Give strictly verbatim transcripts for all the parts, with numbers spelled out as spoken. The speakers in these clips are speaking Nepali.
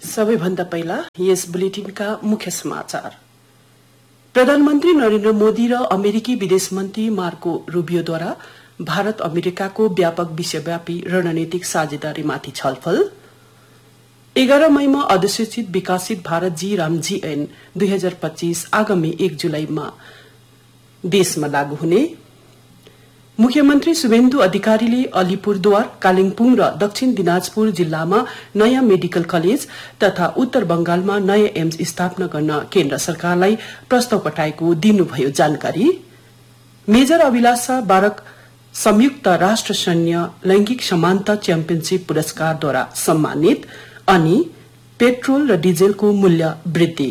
सबैभन्दा पहिला यस बुलेटिनका मुख्य समाचार। प्रधानमन्त्री नरेन्द्र मोदी र अमेरिकी विदेश मन्त्री मार्को रूबियोद्वारा भारत अमेरिकाको व्यापक विश्वव्यापी रणनीतिक साझेदारीमाथि छलफल। एघार मईमा अधिसूचित विकासित भारत जी राम जी एन दुई हजार पच्चीस आगामी एक जुलाईमा देशमा लागू हुने। मुख्यमन्त्री शुभेन्दु अधिकारीले अलिपुरद्वार, कालिम्पोङ र दक्षिण दिनाजपुर जिल्लामा नयाँ मेडिकल कलेज तथा उत्तर बंगालमा नयाँ एम्स स्थापना गर्न केन्द्र सरकारलाई प्रस्ताव पठाएको दिनुभयो जानकारी। मेजर अभिलाषा बारक संयुक्त राष्ट्र सैन्य लैंगिक समानता च्याम्पियनशीप पुरस्कारद्वारा सम्मानित। अनि पेट्रोल र डिजेलको मूल्य वृद्धि।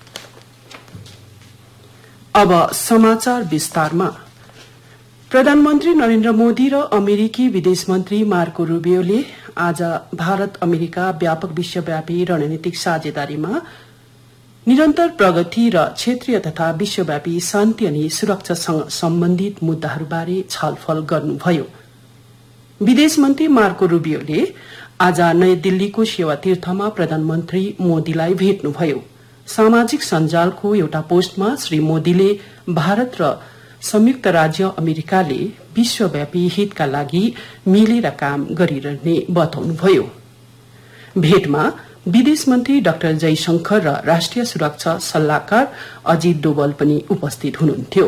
अब समाचार विस्तारमा। प्रधानमन्त्री नरेन्द्र मोदी र अमेरिकी विदेश मन्त्री मार्को रूबियोले आज भारत अमेरिका व्यापक विश्वव्यापी रणनीतिक साझेदारीमा निरन्तर प्रगति र क्षेत्रीय तथा विश्वव्यापी शान्ति अनि सुरक्षासँग सम्बन्धित मुद्दाहरूबारे छलफल गर्नुभयो। विदेश मन्त्री मार्को रूबियोले आज नयाँ दिल्लीको सेवा तीर्थमा प्रधानमन्त्री मोदीलाई भेट्नुभयो। सामाजिक सञ्जालको एउटा पोस्टमा श्री मोदीले भारत र संयुक्त राज्य अमेरिकाले विश्वव्यापी हितका लागि मिलेर काम गरिरहने बताउनुभयो। भेटमा विदेश मन्त्री डाक्टर जयशंकर र राष्ट्रिय सुरक्षा सल्लाहकार अजित डोवल पनि उपस्थित हुनुहुन्थ्यो।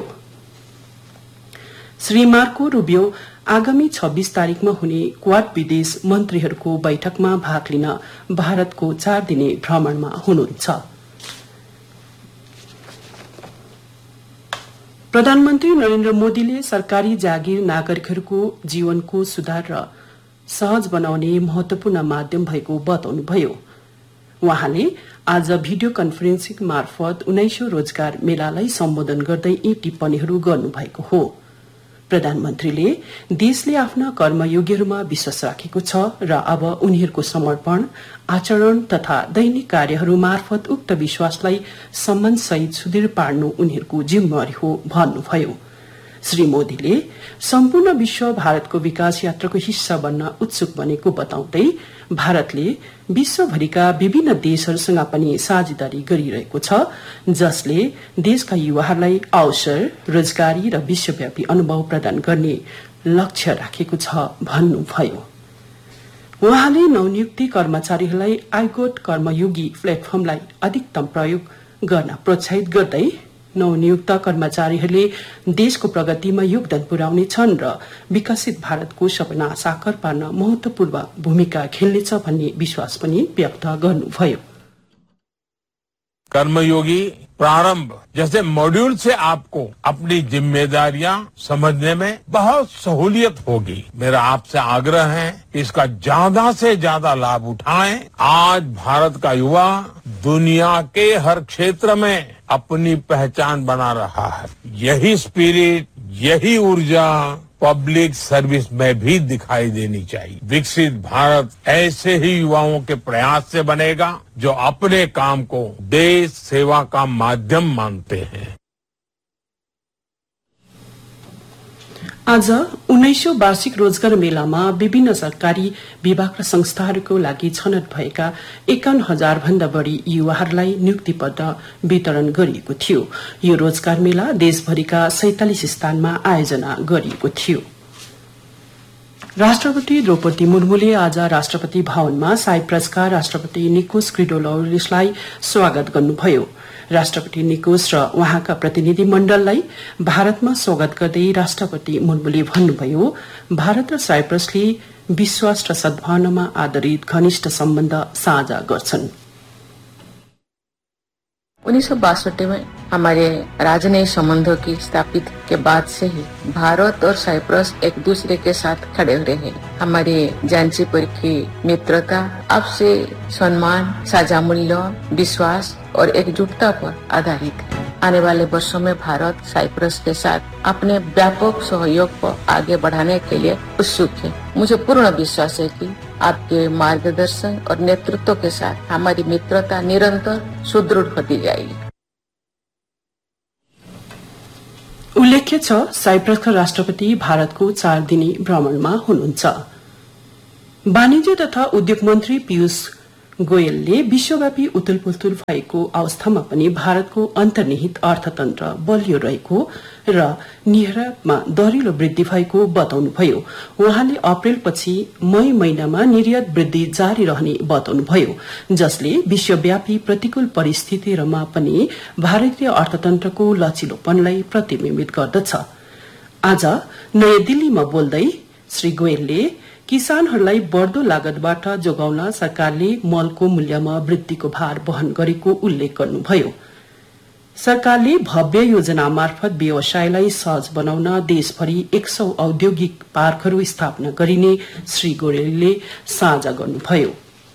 श्री मार्को रूबियो आगामी छब्बीस तारीकमा हुने क्वाड विदेश मन्त्रीहरूको बैठकमा भाग लिन भारतको चार दिने भ्रमणमा हुनुहुन्छ। प्रधानमन्त्री नरेन्द्र मोदीले सरकारी जागिर नागरिकहरूको जीवनको सुधार र सहज बनाउने महत्वपूर्ण माध्यम भएको बताउनुभयो। उहाँले आज भिडियो कन्फरेन्सिङ मार्फत उन्नाइसौं रोजगार मेलालाई सम्बोधन गर्दै यी टिप्पणीहरू गर्नुभएको हो। प्रधानमन्त्रीले देशले आफ्ना कर्मयोगीहरूमा विश्वास राखेको छ र अब उनीहरूको समर्पण, आचरण तथा दैनिक कार्यहरू मार्फत उक्त विश्वासलाई सम्मानसहित सुदृढ पार्नु उनीहरूको जिम्मेवारी हो भन्नुभयो। श्री मोदीले सम्पूर्ण विश्व भारतको विकास यात्राको हिस्सा बन्न उत्सुक बनेको बताउँदै भारतले विश्वभरिका विभिन्न देशहरूसँग पनि साझेदारी गरिरहेको छ, जसले देशका युवाहरूलाई अवसर, रोजगारी र विश्वव्यापी अनुभव प्रदान गर्ने लक्ष्य राखेको छ भन्नुभयो। उहाँले नवनियुक्ति कर्मचारीहरूलाई आइगोट कर्मयोगी प्लेटफर्मलाई अधिकतम प्रयोग गर्न प्रोत्साहित गर्दै नवनियुक्त कर्मचारीहरूले देशको प्रगतिमा योगदान पुर्याउनेछन् र विकसित भारतको सपना साकार पार्न महत्वपूर्ण भूमिका खेल्नेछ भन्ने विश्वास पनि व्यक्त गर्नुभयो। कर्मयोगी प्रारंभ जैसे मॉड्यूल से आपको अपनी जिम्मेदारियां समझने में बहुत सहूलियत होगी। मेरा आपसे आग्रह है कि इसका ज्यादा से ज्यादा लाभ उठाएं। आज भारत का युवा दुनिया के हर क्षेत्र में अपनी पहचान बना रहा है। यही स्पिरिट, यही ऊर्जा पब्लिक सर्विस में भी दिखाई देनी चाहिए। विकसित भारत ऐसे ही युवाओं के प्रयास से बनेगा जो अपने काम को देश सेवा का माध्यम मानते हैं। आज उन्नाइसौं वार्षिक रोजगार मेलामा विभिन्न सरकारी विभाग र संस्थाहरूको लागि छनौट भएका एकाउन्न हजार भन्दा बढ़ी युवाहरूलाई नियुक्ति पत्र वितरण गरिएको थियो। यो रोजगार मेला देशभरिका सैंतालीस स्थानमा आयोजना गरिएको थियो। राष्ट्रपति द्रौपदी मुर्मुले आज राष्ट्रपति भवनमा साइप्रसका राष्ट्रपति निकोस क्रिडोलौरिसलाई स्वागत गर्नुभयो। राष्ट्रपति निकोस र उहाँका प्रतिनिधि मण्डललाई भारतमा स्वागत गर्दै राष्ट्रपति मुर्मुले भन्नुभयो, भारत र साइप्रसले विश्वास र सद्भावनामा आधारित घनिष्ठ सम्बन्ध साझा गर्छन्। उन्नीस सौ बासठ में हमारे राजनयिक संबंधों की स्थापित के बाद से ही भारत और साइप्रस एक दूसरे के साथ खड़े हुए हैं। हमारी जानची परखी मित्रता आपसे सम्मान, साझा मूल्य, विश्वास और एकजुटता पर आधारित है। आने वाले वर्षों में भारत साइप्रस के साथ अपने व्यापक सहयोग को आगे बढ़ाने के लिए उत्सुक है। मुझे पूर्ण विश्वास है कि आपके मार्गदर्शन और नेतृत्व के साथ हमारी मित्रता निरंतर सुदृढ़ होती जाएगी। उल्लेख्य छ, साइप्रसका राष्ट्रपति भारतको चार दिने भ्रमणमा हुनुहुन्छ। वाणिज्य तथा उद्योग मन्त्री पीयूष गोयलले विश्वव्यापी उथलपुथल भएको अवस्थामा पनि भारतको अन्तर्निहित अर्थतन्त्र बलियो रहेको र निर्यातमा दरिलो वृद्धि भएको बताउनुभयो। उहाँले अप्रेलपछि मई महिनामा निर्यात वृद्धि जारी रहने बताउनुभयो, जसले विश्वव्यापी प्रतिकूल परिस्थितिहरूमा पनि भारतीय अर्थतन्त्रको लचिलोपनलाई प्रतिबिम्बित गर्दछ। आज नयाँ दिल्लीमा बोल्दै श्री गोयलले किसानहरूलाई बढ़दो लागतबाट जोगाउन सरकारले मलको मूल्यमा वृद्धिको भार वहन गरेको उल्लेख गर्नुभयो। सरकारले भव्य योजना मार्फत व्यवसायलाई सहज बनाउन देशभरि एक सौ औद्योगिक पार्कहरू स्थापना गरिने श्री गोयलले साझा गर्नुभयो।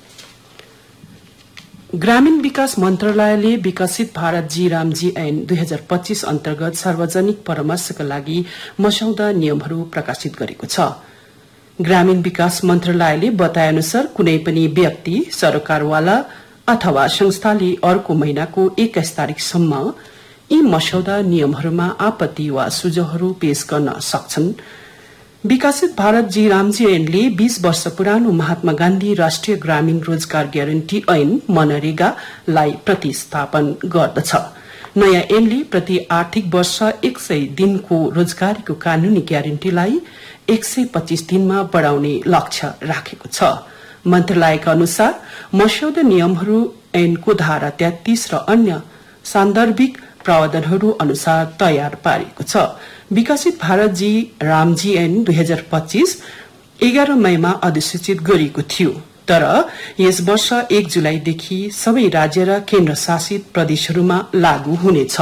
ग्रामीण विकास मन्त्रालयले विकसित भारत जी रामजी ऐन दुई हजार पच्चीस अन्तर्गत सार्वजनिक परामर्शका लागि मसौदा नियमहरू प्रकाशित गरेको छ। ग्रामीण विकास मन्त्रालयले बताए अनुसार कुनै पनि व्यक्ति, सरकारवाला अथवा संस्थाले अर्को महिनाको एक्काइस तारीकसम्म यी मसौदा नियमहरूमा आपत्ति वा सुझावहरू पेश गर्न सक्छन्। विकसित भारत जी रामजी ऐनले बीस वर्ष पुरानो महात्मा गान्धी राष्ट्रिय ग्रामीण रोजगार ग्यारेन्टी ऐन मनरेगालाई प्रतिस्थापन गर्दछ। नयाँ ऐनले प्रति आर्थिक वर्ष एक सय दिनको रोजगारीको कानूनी ग्यारेन्टीलाई एक सय पच्चीस दिनमा बढ़ाउने लक्ष्य राखेको छ। मन्त्रालयका अनुसार मसौदा नियमहरू ऐनको धारा तेत्तीस र अन्य सान्दर्भिक प्रावधानहरू अनुसार तयार पारिएको छ। विकसित भारत जी रामजी ऐन दुई हजार पच्चीस एघार मईमा अधिसूचित गरिएको थियो, तर यस वर्ष एक जुलाईदेखि सबै राज्य र केन्द्र शासित प्रदेशहरूमा लागू हुनेछ।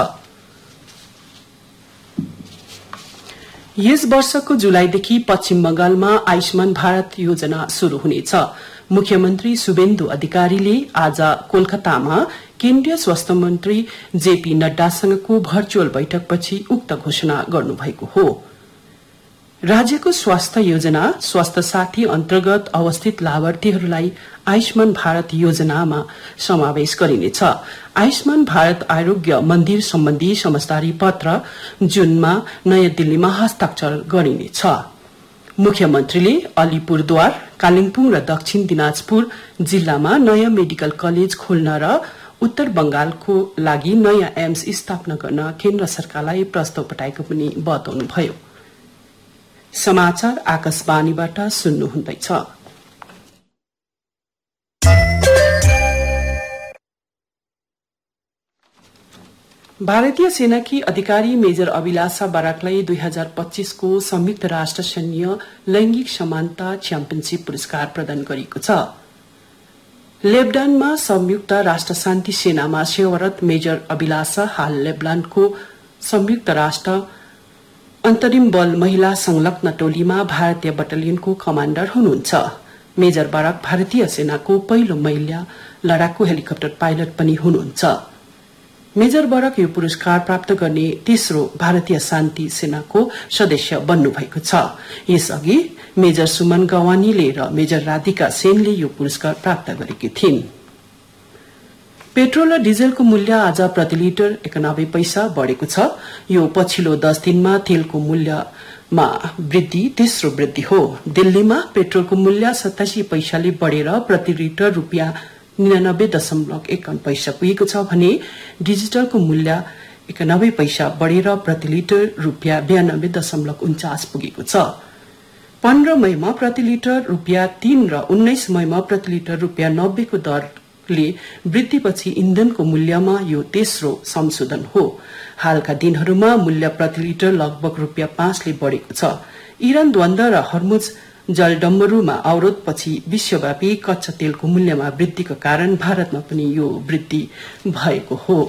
यस वर्षको जुलाईदेखि पश्चिम बंगालमा आयुष्मान भारत योजना शुरू हुनेछ। मुख्यमन्त्री शुभेन्दु अधिकारीले आज कोलकातामा केन्द्रीय स्वास्थ्य मन्त्री जेपी नड्डासँगको भर्चुअल बैठकपछि उक्त घोषणा गर्नुभएको हो। राज्यको स्वास्थ्य योजना स्वास्थ्य साथी अन्तर्गत अवस्थित लाभार्थीहरूलाई आयुष्मान भारत योजनामा समावेश गरिनेछ। आयुष्मान भारत आरोग्य मन्दिर सम्बन्धी समझदारी पत्र जुनमा नयाँ दिल्लीमा हस्ताक्षर गरिनेछ। मुख्यमन्त्रीले अलिपुरद्वार, कालिम्पोङ र दक्षिण दिनाजपुर जिल्लामा नयाँ मेडिकल कलेज खोल्न र उत्तर बंगालको लागि नयाँ एम्स स्थापना गर्न केन्द्र सरकारलाई प्रस्ताव पठाएको पनि बताउनुभयो। समाचार आकाशवाणीबाट सुन्नुहुँदैछ। भारतीय सेनाकी अधिकारी मेजर अभिलाषा बराकलाई दुई हजार पच्चीस को संयुक्त राष्ट्र सैन्य लैंगिक समानता च्याम्पियनशीप पुरस्कार प्रदान गरिएको छ। लेबनानमा संयुक्त राष्ट्र शान्ति सेनामा सेवारत मेजर अभिलाषा हाल लेबनानको संयुक्त राष्ट्र अन्तरिम बल महिला संलग्न टोलीमा भारतीय बटालियनको कमाण्डर हुनुहुन्छ। मेजर बराक भारतीय सेनाको पहिलो महिला लडाकु हेलिकप्टर पाइलट पनि हुनुहुन्छ। मेजर बराक यो पुरस्कार प्राप्त गर्ने तेस्रो भारतीय शान्ति सेनाको सदस्य बन्नुभएको छ। यसअघि मेजर सुमन गवानीले र मेजर राधिका सेनले यो पुरस्कार प्राप्त गरेकी थिइन्। पेट्रोल र डिजेलको मूल्य आज प्रति लिटर एकानब्बे पैसा बढ़ेको छ। यो पछिल्लो दस दिनमा तेलको मूल्यमा वृद्धि तेस्रो वृद्धि हो। दिल्लीमा पेट्रोलको मूल्य सतासी पैसाले बढ़ेर प्रति लिटर रूपियाँ निनानब्बे दशमलव एकाउन्न पैसा पुगेको छ भने डिजिटलको मूल्य एकानब्बे पैसा बढ़ेर प्रति लिटर रूपियाँ बयानब्बे दशमलव उन्चास पुगेको छ। पन्ध्र मईमा प्रति लिटर रूपियाँ तीन र उन्नाइस मईमा प्रति लिटर रूपियाँ नब्बेको दरले वृद्धिपछि इन्धनको मूल्यमा यो तेस्रो संशोधन हो। हालका दिनहरूमा मूल्य प्रति लिटर लगभग रूपियाँ पाँचले बढ़ेको छ। इरान द्वन्द र हर्मुज जलडम्बरूमा अवरोधपछि विश्वव्यापी कच्चा तेलको मूल्यमा वृद्धिको कारण भारतमा पनि यो वृद्धि भएको हो।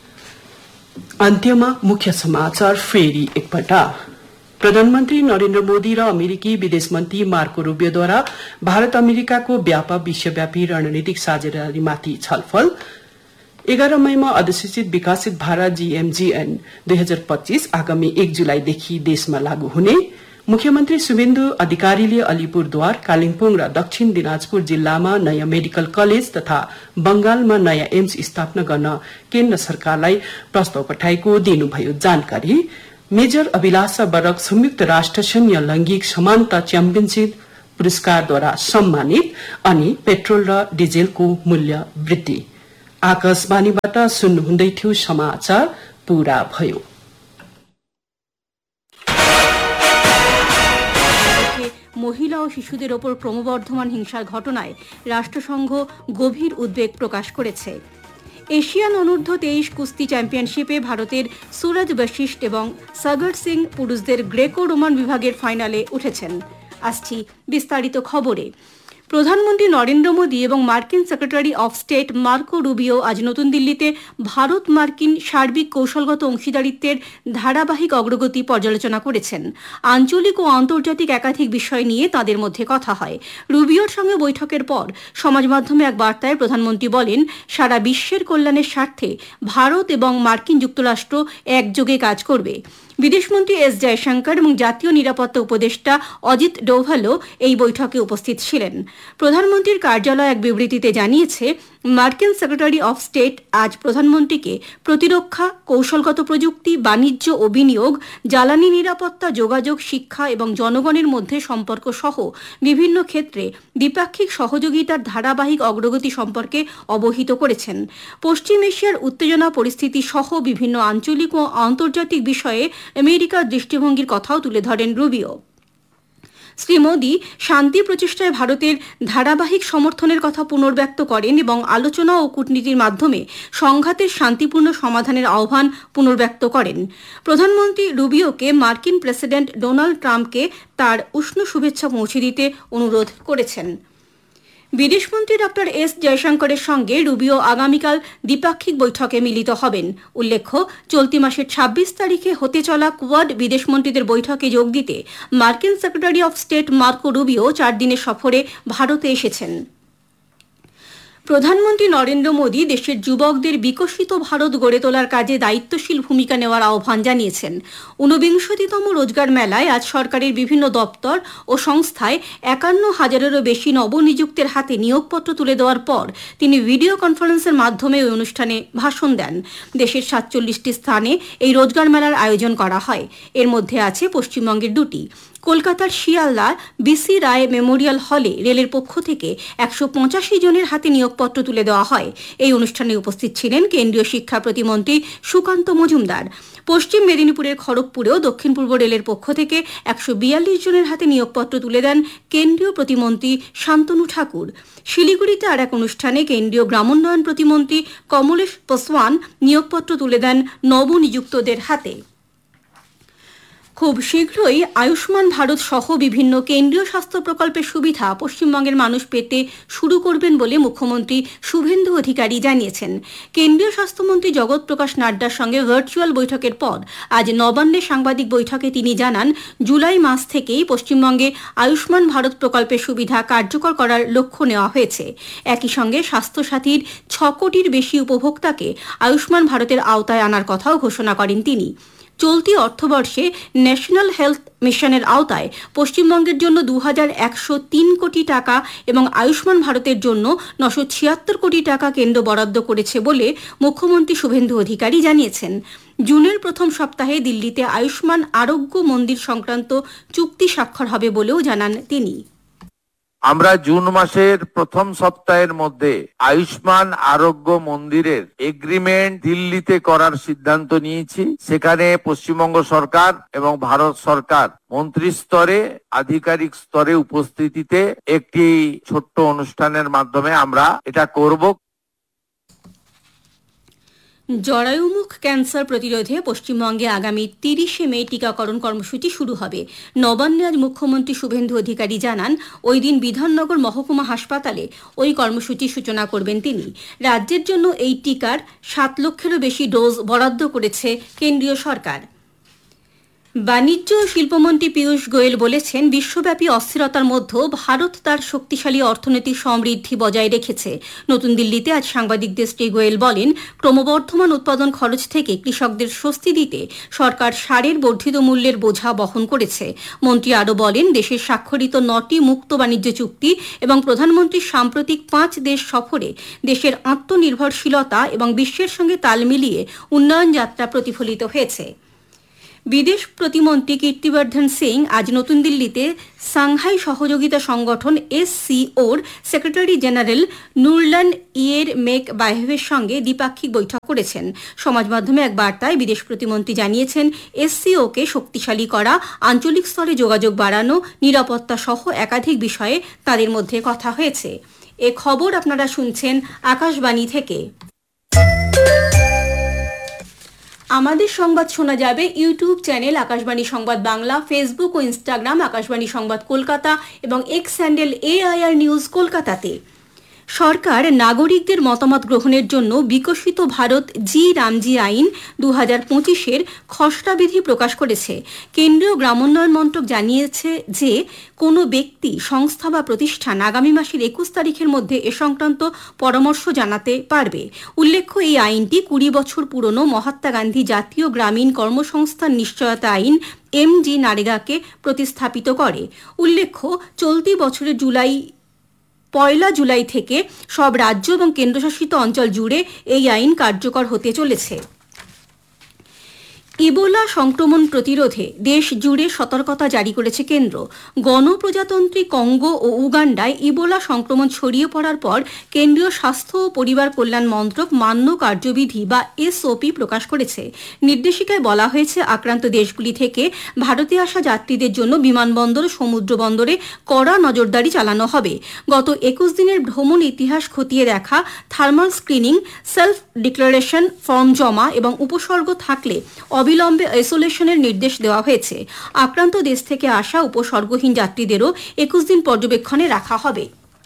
अन्त्यमा मुख्य समाचार फेरि एकपल्ट। प्रधानमन्त्री नरेन्द्र मोदी र अमेरिकी विदेश मन्त्री मार्को रूबियोद्वारा भारत अमेरिकाको व्यापक विश्वव्यापी रणनीतिक साझेदारीमाथि छलफल। एघार मईमा अधिसूचित विकसित भारत जीएमजीएन दुई हजार पच्चीस आगामी एक जुलाईदेखि देशमा लागू हुने। मुख्यमन्त्री शुभेन्दु अधिकारीले अलिपुरद्वार, कालिम्पोङ र दक्षिण दिनाजपुर जिल्लामा नयाँ मेडिकल कलेज तथा बंगालमा नयाँ एम्स स्थापना गर्न केन्द्र सरकारलाई प्रस्ताव पठाएको दिनुभयो जानकारी। मेजर अभिलाषा बराक संयुक्त राष्ट्र सैन्य लैंगिक समानता च्याम्पियनशीप पुरस्कारद्वारा सम्मानित अनि पेट्रोल र डिजेलको मूल्य वृद्धि। आकाशवाणीबाट सुन्नुहुँदै थियो समाचार पूरा भयो। মহিলা ও শিশুদের ওপর ক্রমবর্ধমান হিংসার ঘটনায় রাষ্ট্রসংঘ গভীর উদ্বেগ প্রকাশ করেছে। এশিয়ান অনূর্ধ্ব তেইশ কুস্তি চ্যাম্পিয়নশিপে ভারতের সুরজ বশিষ্ঠ এবং সাগর সিং পুরুষদের গ্রেকো রোমান বিভাগের ফাইনালে উঠেছেন। আসছি বিস্তারিত খবরে। প্রধানমন্ত্রী নরেন্দ্র মোদী এবং মার্কিন secretary of state Marco Rubio আজ নতুন দিল্লিতে ভারত মার্কিন সার্বিক কৌশলগত অংশীদারিত্বের ধারাবাহিক অগ্রগতি পর্যালোচনা করেছেন। আঞ্চলিক ও আন্তর্জাতিক একাধিক বিষয় নিয়ে তাদের মধ্যে কথা হয়। রুবিওর সঙ্গে বৈঠকের পর সমাজ মাধ্যমে এক বার্তায় প্রধানমন্ত্রী বলেন, সারা বিশ্বের কল্যাণের স্বার্থে ভারত এবং মার্কিন যুক্তরাষ্ট্র একযোগে কাজ করবে। বিদেশমন্ত্রী এস জয়শঙ্কর এবং জাতীয় নিরাপত্তা উপদেষ্টা অজিত ডোভালও এই বৈঠকে উপস্থিত ছিলেন। প্রধানমন্ত্রীর কার্যালয় এক বিবৃতিতে জানিয়েছে, মার্কিন সেক্রেটারি অফ স্টেট আজ প্রধানমন্ত্রীকে প্রতিরক্ষা, কৌশলগত প্রযুক্তি, বাণিজ্য ও বিনিয়োগ, জ্বালানি নিরাপত্তা, যোগাযোগ, শিক্ষা এবং জনগণের মধ্যে সম্পর্ক সহ বিভিন্ন ক্ষেত্রে দ্বিপাক্ষিক সহযোগিতার ধারাবাহিক অগ্রগতি সম্পর্কে অবহিত করেছেন। পশ্চিম এশিয়ার উত্তেজনা পরিস্থিতি সহ বিভিন্ন আঞ্চলিক ও আন্তর্জাতিক বিষয়ে আমেরিকার দৃষ্টিভঙ্গির কথাও তুলে ধরেন রুবিও। শ্রী মোদী শান্তি প্রচেষ্টায় ভারতের ধারাবাহিক সমর্থনের কথা পুনর্ব্যক্ত করেন এবং আলোচনা ও কূটনীতির মাধ্যমে সংঘাতের শান্তিপূর্ণ সমাধানের আহ্বান পুনর্ব্যক্ত করেন। প্রধানমন্ত্রী রুবিওকে মার্কিন প্রেসিডেন্ট ডোনাল্ড ট্রাম্পকে তার উষ্ণ শুভেচ্ছা পৌঁছে দিতে অনুরোধ করেছেন। বিদেশমন্ত্রী ডক্টর এস জয়শঙ্করের সঙ্গে রুবিও আগামীকাল দ্বিপাক্ষিক বৈঠকে মিলিত হবেন। উল্লেখ্য, চলতি মাসের ছাব্বিশ তারিখে হতে চলা কোয়াড বিদেশমন্ত্রীদের বৈঠকে যোগ দিতে মার্কিন secretary of state Marco Rubio চার দিনের সফরে ভারতে এসেছেন। প্রধানমন্ত্রী নরেন্দ্র মোদী দেশের যুবকদের বিকশিত ভারত গড়ে তোলার কাজে দায়িত্বশীল ভূমিকা নেওয়ার আহ্বান জানিয়েছেন। ঊনবিংশতিতম রোজগার মেলায় আজ সরকারের বিভিন্ন দপ্তর ও সংস্থায় একান্ন হাজারেরও বেশি নবনিযুক্তের হাতে নিয়োগপত্র তুলে দেওয়ার পর তিনি ভিডিও কনফারেন্সের মাধ্যমে ওই অনুষ্ঠানে ভাষণ দেন। দেশের সাতচল্লিশটি স্থানে এই রোজগার মেলার আয়োজন করা হয়। এর মধ্যে আছে পশ্চিমবঙ্গের দুটি। কলকাতার শিয়ালদার বিসি রায় মেমোরিয়াল হলে রেলের পক্ষ থেকে একশো পঁচাশি জনের হাতে নিয়োগপত্র তুলে দেওয়া হয়। এই অনুষ্ঠানে উপস্থিত ছিলেন কেন্দ্রীয় শিক্ষা প্রতিমন্ত্রী সুকান্ত মজুমদার। পশ্চিম মেদিনীপুরের খড়গপুরেও দক্ষিণ পূর্ব রেলের পক্ষ থেকে একশো বিয়াল্লিশ জনের হাতে নিয়োগপত্র তুলে দেন কেন্দ্রীয় প্রতিমন্ত্রী শান্তনু ঠাকুর। শিলিগুড়িতে আর এক অনুষ্ঠানে কেন্দ্রীয় গ্রামোন্নয়ন প্রতিমন্ত্রী কমলেশ পাসওয়ান নিয়োগপত্র তুলে দেন নবনিযুক্তদের হাতে। খুব শীঘ্রই আয়ুষ্মান ভারত সহ বিভিন্ন কেন্দ্রীয় স্বাস্থ্য প্রকল্পের সুবিধা পশ্চিমবঙ্গের মানুষ পেতে শুরু করবেন বলে মুখ্যমন্ত্রী শুভেন্দু অধিকারী জানিয়েছেন। কেন্দ্রীয় স্বাস্থ্যমন্ত্রী জগৎ প্রকাশ নাড্ডার সঙ্গে ভার্চুয়াল বৈঠকের পর আজ নবান্নে সাংবাদিক বৈঠকে তিনি জানান, জুলাই মাস থেকেই পশ্চিমবঙ্গে আয়ুষ্মান ভারত প্রকল্পের সুবিধা কার্যকর করার লক্ষ্য নেওয়া হয়েছে। একই সঙ্গে স্বাস্থ্যসাথীর ছ কোটির বেশি উপভোক্তাকে আয়ুষ্মান ভারতের আওতায় আনার কথাও ঘোষণা করেন তিনি। চলতি অর্থবর্ষে ন্যাশনাল হেলথ মিশনের আওতায় পশ্চিমবঙ্গের জন্য দু হাজার একশো তিন কোটি টাকা এবং আয়ুষ্মান ভারতের জন্য নশো ছিয়াত্তর কোটি টাকা কেন্দ্র বরাদ্দ করেছে বলে মুখ্যমন্ত্রী শুভেন্দু অধিকারী জানিয়েছেন। জুনের প্রথম সপ্তাহে দিল্লিতে আয়ুষ্মান আরোগ্য মন্দির সংক্রান্ত চুক্তি স্বাক্ষর হবে বলেও জানান তিনি। আমরা জুন মাসের প্রথম সপ্তাহের মধ্যে আয়ুষ্মান আরোগ্য মন্দিরের এগ্রিমেন্ট দিল্লিতে করার সিদ্ধান্ত নিয়েছি। সেখানে পশ্চিমবঙ্গ সরকার এবং ভারত সরকার মন্ত্রী স্তরে, আধিকারিক স্তরে উপস্থিতিতে একটি ছোট্ট অনুষ্ঠানের মাধ্যমে আমরা এটা করব। জরায়ুমুখ ক্যান্সার প্রতিরোধে পশ্চিমবঙ্গে আগামী তিরিশে মে টিকাকরণ কর্মসূচি শুরু হবে। নবান্নে আজ মুখ্যমন্ত্রী শুভেন্দু অধিকারী জানান, ওই দিন বিধাননগর মহকুমা হাসপাতালে ওই কর্মসূচির সূচনা করবেন তিনি। রাজ্যের জন্য এই টিকার সাত লক্ষেরও বেশি ডোজ বরাদ্দ করেছে কেন্দ্রীয় সরকার। বাণিজ্য ও শিল্পমন্ত্রী পীযূষ গোয়েল বলেছেন, বিশ্বব্যাপী অস্থিরতার মধ্যেও ভারত তার শক্তিশালী অর্থনৈতিক সমৃদ্ধি বজায় রেখেছে। নতুন দিল্লিতে আজ সাংবাদিকদের শ্রী গোয়েল বলেন, ক্রমবর্ধমান উৎপাদন খরচ থেকে কৃষকদের স্বস্তি দিতে সরকার সারের বর্ধিত মূল্যের বোঝা বহন করেছে। মন্ত্রী আরও বলেন, দেশের স্বাক্ষরিত নটি মুক্ত বাণিজ্য চুক্তি এবং প্রধানমন্ত্রীর সাম্প্রতিক পাঁচ দেশ সফরে দেশের আত্মনির্ভরশীলতা এবং বিশ্বের সঙ্গে তাল মিলিয়ে উন্নয়ন যাত্রা প্রতিফলিত হয়েছে। বিদেশ প্রতিমন্ত্রী কীর্তিবর্ধন সিং আজ নতুন দিল্লিতে সাংহাই সহযোগিতা সংগঠন এসসিওর সেক্রেটারি জেনারেল নুরলান ইয়ের মেক বাহেভের সঙ্গে দ্বিপাক্ষিক বৈঠক করেছেন। সমাজ মাধ্যমে এক বার্তায় বিদেশ প্রতিমন্ত্রী জানিয়েছেন, এসসিওকে শক্তিশালী করা, আঞ্চলিক স্তরে যোগাযোগ বাড়ানো, নিরাপত্তা সহ একাধিক বিষয়ে তাদের মধ্যে কথা হয়েছে। এ খবর আপনারা শুনছেন আকাশবাণী থেকে। আমাদের সংবাদ শোনা যাবে ইউটিউব চ্যানেল আকাশবাণী সংবাদ বাংলা, ফেসবুক ও ইনস্টাগ্রাম আকাশবাণী সংবাদ কলকাতা এবং এক্স হ্যান্ডেল এআইআর নিউজ কলকাতাতে। সরকার নাগরিকদের মতামত গ্রহণের জন্য বিকশিত ভারত জি রামজি আইন দু হাজার পঁচিশের খসড়া বিধি প্রকাশ করেছে। কেন্দ্রীয় গ্রামোন্নয়ন মন্ত্রক জানিয়েছে যে কোনো ব্যক্তি, সংস্থা বা প্রতিষ্ঠান আগামী মাসের একুশ তারিখের মধ্যে এ সংক্রান্ত পরামর্শ জানাতে পারবে। উল্লেখ্য, এই আইনটি কুড়ি বছর পুরনো মহাত্মা গান্ধী জাতীয় গ্রামীণ কর্মসংস্থান নিশ্চয়তা আইন এম জি নারেগাকে প্রতিস্থাপিত করে। উল্লেখ্য, চলতি বছরের জুলাই পয়লা জুলাই থেকে সব রাজ্য এবং কেন্দ্রশাসিত অঞ্চল জুড়ে এই আইন কার্যকর হতে চলেছে। ইবোলা সংক্রমণ প্রতিরোধে দেশ জুড়ে সতর্কতা জারি করেছে কেন্দ্র। গণপ্রজাতন্ত্রী কঙ্গো ও উগান্ডায় ইবোলা সংক্রমণ ছড়িয়ে পড়ার পর কেন্দ্রীয় স্বাস্থ্য ও পরিবার কল্যাণ মন্ত্রক মান্য কার্যবিধি বা এসওপি প্রকাশ করেছে। নির্দেশিকায় বলা হয়েছে, আক্রান্ত দেশগুলি থেকে ভারতে আসা যাত্রীদের জন্য বিমানবন্দর ও সমুদ্র বন্দরে কড়া নজরদারি চালানো হবে। গত একুশ দিনের ভ্রমণ ইতিহাস খতিয়ে দেখা, thermal screening, self declaration form জমা এবং উপসর্গ থাকলে অবিলম্বে আইসোলেশনের নির্দেশ দেওয়া হয়েছে। আক্রান্ত দেশ থেকে আসা উপসর্গহীন যাত্রীদেরও একুশ দিন পর্যবেক্ষণে রাখা হবে।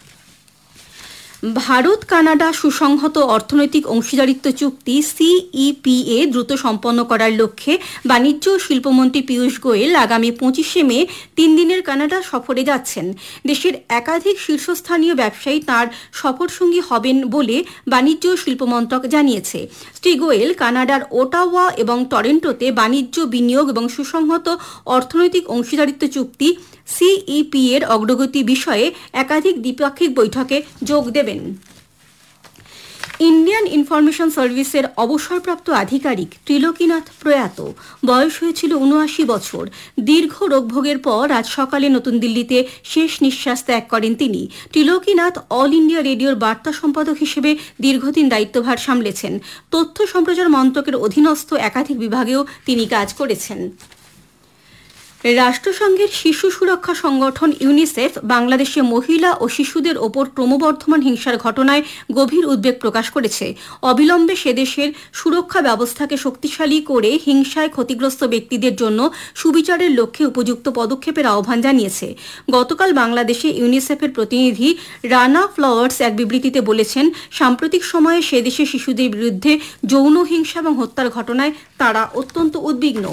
ভারত কানাডা সুসংহত অর্থনৈতিক অংশীদারিত্ব চুক্তি সিইপিএ দ্রুত সম্পন্ন করার লক্ষ্যে বাণিজ্য ও শিল্পমন্ত্রী পীযূষ গোয়েল আগামী পঁচিশে মে তিন দিনের কানাডা সফরে যাচ্ছেন। দেশের একাধিক শীর্ষস্থানীয় ব্যবসায়ী তাঁর সফরসঙ্গী হবেন বলে বাণিজ্য ও শিল্পমন্ত্রক জানিয়েছে। শ্রী গোয়েল কানাডার ওটাওয়া এবং টরেন্টোতে বাণিজ্য, বিনিয়োগ এবং সুসংহত অর্থনৈতিক অংশীদারিত্ব চুক্তি সিইপি এর অগ্রগতি বিষয়ে একাধিক দ্বিপাক্ষিক বৈঠকে যোগ দেবেন। ইন্ডিয়ান ইনফরমেশন সার্ভিসের অবসরপ্রাপ্ত আধিকারিক ত্রিলোকীনাথ প্রয়াত। বয়স হয়েছিল উনআশি বছর। দীর্ঘ রোগভোগের পর আজ সকালে নতুন দিল্লিতে শেষ নিঃশ্বাস ত্যাগ করেন তিনি। ত্রিলোকীনাথ অল ইন্ডিয়া রেডিওর বার্তা সম্পাদক হিসেবে দীর্ঘদিন দায়িত্বভার সামলেছেন। তথ্য সম্প্রচার মন্ত্রকের অধীনস্থ একাধিক বিভাগেও তিনি কাজ করেছেন। রাষ্ট্রসংঘের শিশু সুরক্ষা সংগঠন ইউনিসেফ বাংলাদেশে মহিলা ও শিশুদের ওপর ক্রমবর্ধমান হিংসার ঘটনায় গভীর উদ্বেগ প্রকাশ করেছে। অবিলম্বে সেদেশের সুরক্ষা ব্যবস্থাকে শক্তিশালী করে হিংসায় ক্ষতিগ্রস্ত ব্যক্তিদের জন্য সুবিচারের লক্ষ্যে উপযুক্ত পদক্ষেপের আহ্বান জানিয়েছে। গতকাল বাংলাদেশে ইউনিসেফের প্রতিনিধি রানা ফ্লাওয়ার্স এক বিবৃতিতে বলেছেন, সাম্প্রতিক সময়ে সেদেশে শিশুদের বিরুদ্ধে যৌন হিংসা এবং হত্যার ঘটনায় তারা অত্যন্ত উদ্বিগ্ন।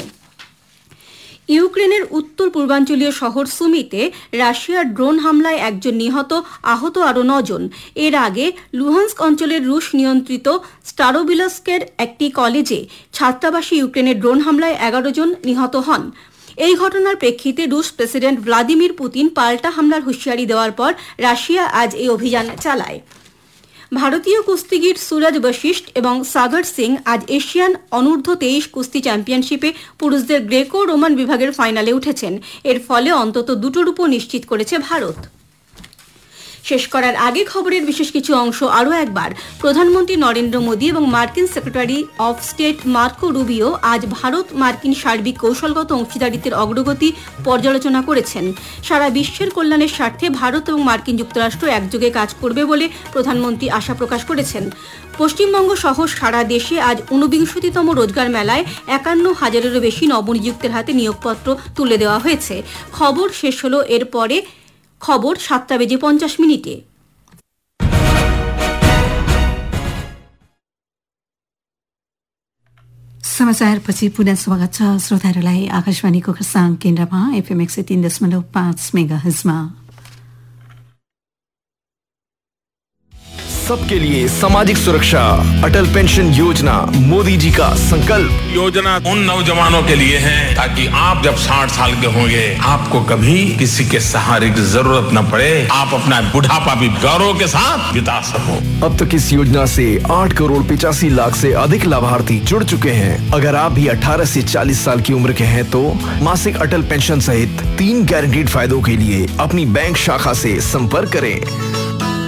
ইউক্রেনের উত্তর পূর্বাঞ্চলীয় শহর সুমিতে রাশিয়ার ড্রোন হামলায় একজন নিহত, আহত আরও নজন। এর আগে লুহান্স্ক অঞ্চলের রুশ নিয়ন্ত্রিত স্টারোবিলাস্কের একটি কলেজে ছাত্রাবাসী ইউক্রেনের ড্রোন হামলায় এগারো জন নিহত হন। এই ঘটনার প্রেক্ষিতে রুশ প্রেসিডেন্ট ভ্লাদিমির পুতিন পাল্টা হামলার হুঁশিয়ারি দেওয়ার পর রাশিয়া আজ এই অভিযান চালায়। ভারতীয় কুস্তিগির সুরজ বশিষ্ঠ এবং সাগর সিং আজ এশিয়ান অনূর্ধ্ব তেইশ কুস্তি চ্যাম্পিয়নশিপে পুরুষদের গ্রেকো রোমান বিভাগের ফাইনালে উঠেছেন। এর ফলে অন্তত দুটো রূপো নিশ্চিত করেছে ভারত। শেষ করার আগে খবরের বিশেষ কিছু অংশ আরও একবার। প্রধানমন্ত্রী নরেন্দ্র মোদী এবং মার্কিন secretary of state Marco Rubio আজ ভারত মার্কিন সার্বিক কৌশলগত অংশীদারিত্বের অগ্রগতি পর্যালোচনা করেছেন। সারা বিশ্বের কল্যাণের স্বার্থে ভারত এবং মার্কিন যুক্তরাষ্ট্র একযোগে কাজ করবে বলে প্রধানমন্ত্রী আশা প্রকাশ করেছেন। পশ্চিমবঙ্গ সহ সারা দেশে আজ ঊনবিংশতিতম রোজগার মেলায় একান্ন হাজারেরও বেশি নবনিযুক্তের হাতে নিয়োগপত্র তুলে দেওয়া হয়েছে। খবর শেষ হলো। এরপরে খবর সাতটা বেজে পঞ্চাশ মিনিটে। समाचारपछि पुनः स्वागत छ श्रोताहरूलाई आकाशवाणीको खरसाङ केन्द्रमा एफएम एक सय तीन दशमलव पाँच मेगा हर्जमा। सबके लिए सामाजिक सुरक्षा, अटल पेंशन योजना मोदी जी का संकल्प। योजना उन नौजवानों के लिए है ताकि आप जब साठ साल के होंगे आपको कभी किसी के सहारे की जरूरत न पड़े, आप अपना बुढ़ापा भी गौरव के साथ बिता सको। अब तक इस योजना से आठ करोड़ पिचासी लाख से अधिक लाभार्थी जुड़ चुके हैं। अगर आप भी अठारह से चालीस साल की उम्र के हैं तो मासिक अटल पेंशन सहित तीन गारंटीड फायदों के लिए अपनी बैंक शाखा से संपर्क करें।